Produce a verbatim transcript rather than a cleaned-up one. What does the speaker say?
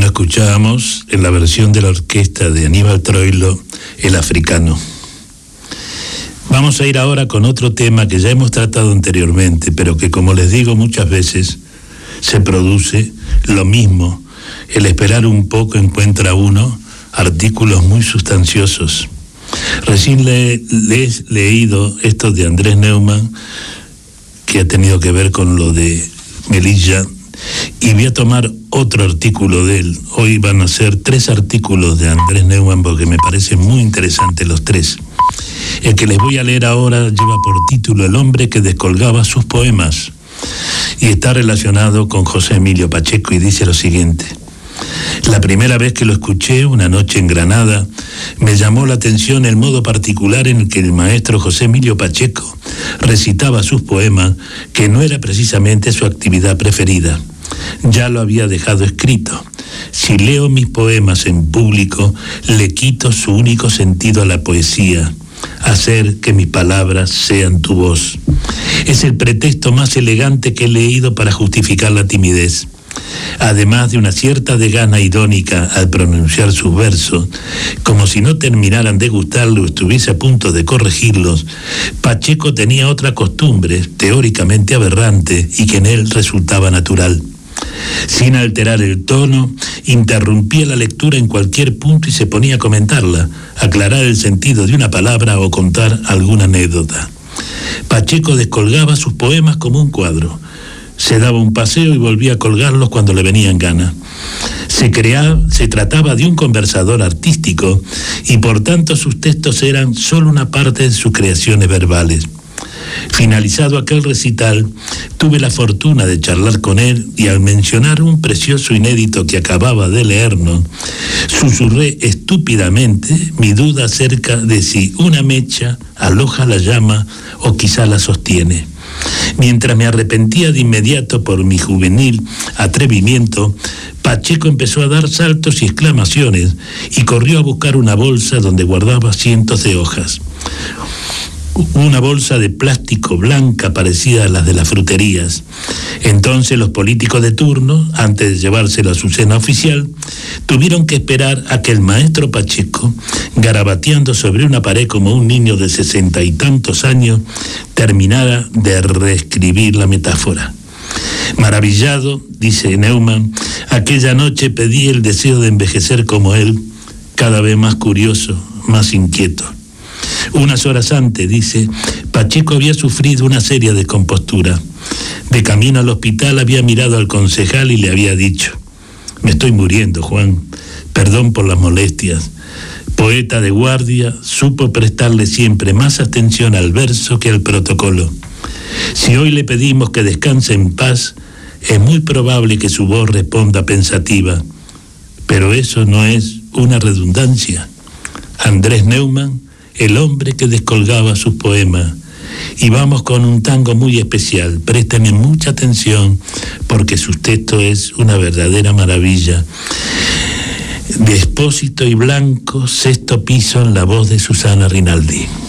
Bueno, escuchábamos en la versión de la orquesta de Aníbal Troilo, El Africano. Vamos a ir ahora con otro tema que ya hemos tratado anteriormente, pero que, como les digo muchas veces, se produce lo mismo. El esperar un poco encuentra uno artículos muy sustanciosos. Recién le, le he leído esto de Andrés Neumann, que ha tenido que ver con lo de Melilla, y voy a tomar otro artículo de él. Hoy van a ser tres artículos de Andrés Neumann porque me parecen muy interesantes los tres. El que les voy a leer ahora lleva por título El hombre que descolgaba sus poemas y está relacionado con José Emilio Pacheco y dice lo siguiente: la primera vez que lo escuché, una noche en Granada, me llamó la atención el modo particular en el que el maestro José Emilio Pacheco recitaba sus poemas, que no era precisamente su actividad preferida. Ya lo había dejado escrito. Si leo mis poemas en público, le quito su único sentido a la poesía: hacer que mis palabras sean tu voz. Es el pretexto más elegante que he leído para justificar la timidez. Además de una cierta desgana irónica al pronunciar sus versos, como si no terminaran de gustarle o estuviese a punto de corregirlos, Pacheco tenía otra costumbre, teóricamente aberrante, y que en él resultaba natural. Sin alterar el tono, interrumpía la lectura en cualquier punto y se ponía a comentarla, aclarar el sentido de una palabra o contar alguna anécdota. Pacheco descolgaba sus poemas como un cuadro. Se daba un paseo y volvía a colgarlos cuando le venía en gana. Se creaba, se trataba de un conversador artístico y por tanto sus textos eran solo una parte de sus creaciones verbales. Finalizado aquel recital, tuve la fortuna de charlar con él y al mencionar un precioso inédito que acababa de leernos, susurré estúpidamente mi duda acerca de si una mecha aloja la llama o quizá la sostiene. Mientras me arrepentía de inmediato por mi juvenil atrevimiento, Pacheco empezó a dar saltos y exclamaciones y corrió a buscar una bolsa donde guardaba cientos de hojas. Una bolsa de plástico blanca parecida a las de las fruterías. Entonces los políticos de turno, antes de llevárselo a su cena oficial, tuvieron que esperar a que el maestro Pacheco, garabateando sobre una pared como un niño de sesenta y tantos años, terminara de reescribir la metáfora. Maravillado, dice Neumann, aquella noche pedí el deseo de envejecer como él, cada vez más curioso, más inquieto. Unas horas antes, dice, Pacheco había sufrido una seria descompostura. De camino al hospital había mirado al concejal y le había dicho: me estoy muriendo, Juan, perdón por las molestias. Poeta de guardia, supo prestarle siempre más atención al verso que al protocolo. Si hoy le pedimos que descanse en paz, es muy probable que su voz responda pensativa. Pero eso no es una redundancia. Andrés Neumann, el hombre que descolgaba sus poemas. Y vamos con un tango muy especial. Préstenme mucha atención porque su texto es una verdadera maravilla. De Expósito y Blanco, sexto piso, en la voz de Susana Rinaldi.